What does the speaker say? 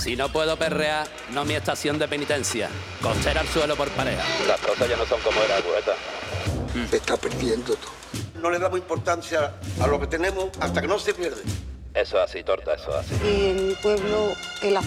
Si no puedo perrear, no mi estación de penitencia. Costera al suelo por pareja. Las cosas ya no son como era, poeta. Se está perdiendo todo. No le damos importancia a lo que tenemos hasta que no se pierde. Eso es así, Torta, eso es así. Y en mi pueblo, el